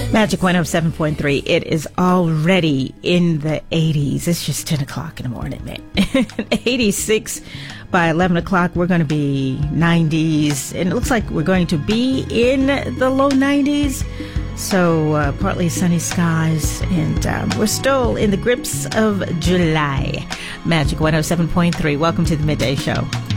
Magic 107.3. It is already in the 80s. It's just 10 o'clock in the morning, man. 86 by 11 o'clock. We're going to be 90s. And it looks like we're going to be in the low 90s. So partly sunny skies. And we're still in the grips of July. Magic 107.3. Welcome to the Midday Show.